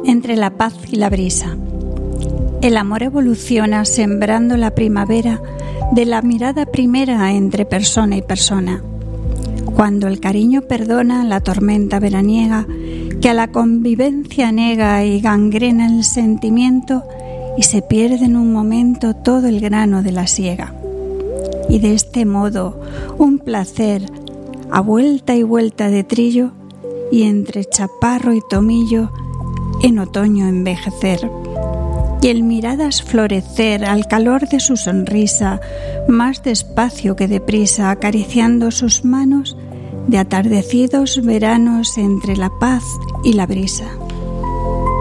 entre la paz y la brisa. El amor evoluciona sembrando la primavera de la mirada primera entre persona y persona. Cuando el cariño perdona la tormenta veraniega que a la convivencia nega y gangrena el sentimiento y se pierde en un momento todo el grano de la siega. Y de este modo un placer a vuelta y vuelta de trillo y entre chaparro y tomillo en otoño envejecer. Y el miradas florecer al calor de su sonrisa, más despacio que deprisa, acariciando sus manos de atardecidos veranos entre la paz y la brisa.